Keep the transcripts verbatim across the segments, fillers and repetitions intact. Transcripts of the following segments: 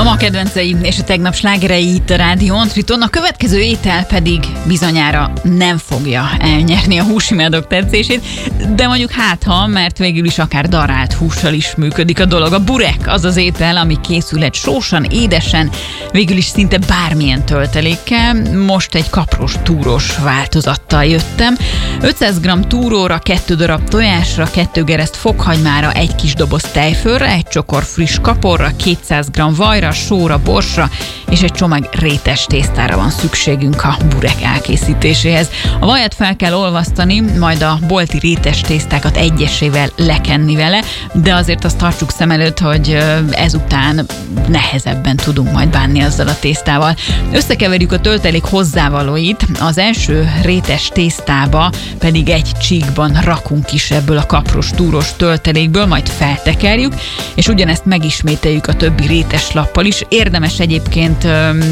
Ma kedvencei és a tegnap slágerei itt a Rádió Antriton. A következő étel pedig bizonyára nem fogja elnyerni a húsimádok tetszését, de mondjuk hát ha, mert végül is akár darált hússal is működik a dolog. A burek az az étel, ami készülhet sósan, édesen, végül is szinte bármilyen töltelékkel. Most egy kapros túrós változattal jöttem. ötszáz gramm túróra, kettő darab tojásra, kettő gereszt fokhagymára, egy kis doboz tejfölre, egy csokor friss kaporra, kétszáz gramm vajra, sóra, borsra és egy csomag rétes tésztára van szükségünk a burek elkészítéséhez. A vajat fel kell olvasztani, majd a bolti rétes tésztákat egyesével lekenni vele, de azért azt tartsuk szem előtt, hogy ezután nehezebben tudunk majd bánni azzal a tésztával. Összekeverjük a töltelék hozzávalóit, az első rétes tésztába pedig egy csíkban rakunk is ebből a kapros túros töltelékből, majd feltekerjük, és ugyanezt megismételjük a többi rétes lappal is. Érdemes egyébként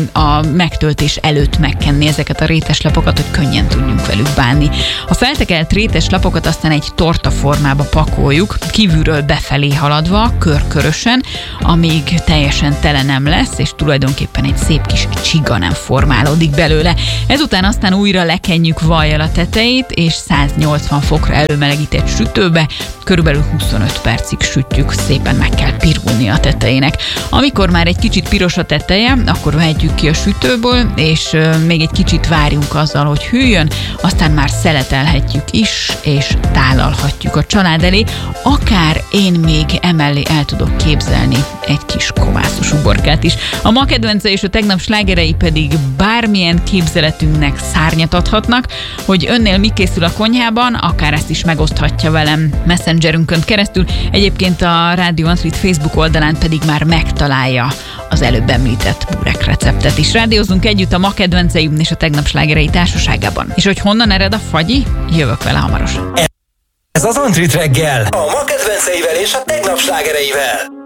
a megtöltés előtt megkenni ezeket a réteslapokat, hogy könnyen tudjunk velük bánni. A feltekelt réteslapokat aztán egy torta formába pakoljuk, kívülről befelé haladva, körkörösen, amíg teljesen tele nem lesz, és tulajdonképpen egy szép kis csiga nem formálódik belőle. Ezután aztán újra lekenjük vajjal a tetejét, és száznyolcvan fokra előmelegített sütőbe, körülbelül huszonöt percig sütjük, szépen meg kell pirulni a tetejének. Amikor már egy kicsit piros a teteje, akkor vehetjük ki a sütőből, és még egy kicsit várjunk azzal, hogy hűljön, aztán már szeletelhetjük is, és tálalhatjuk a család elé. Akár én még emellé el tudok képzelni egy kis kovászos uborkát is. A ma kedvence és a tegnap slágerei pedig bármilyen képzeletünknek szárnyat adhatnak, hogy önnél mi készül a konyhában, akár ezt is megoszthatja velem Messengerünkön keresztül. Egyébként a Rádió Antrit Facebook oldalán pedig már megtalálja az előbb említett burek receptet is. Rádiózunk együtt a ma kedvenceim és a tegnap slágerei társaságában. És hogy honnan ered a fagyi? Jövök vele hamarosan. Ez az Antrit reggel, a ma kedvenceivel és a tegnap slágereivel.